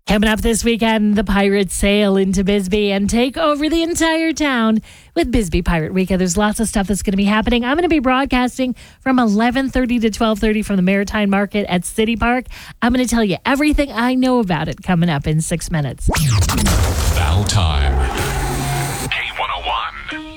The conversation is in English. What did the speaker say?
Coming up this weekend, the Pirates sail into Bisbee and take over the entire town with Bisbee Pirate Week. There's lots of stuff that's going to be happening. I'm going to be broadcasting from 11:30 to 12:30 from the Maritime Market at City Park. I'm going to tell you everything I know about it coming up in 6 minutes. Now time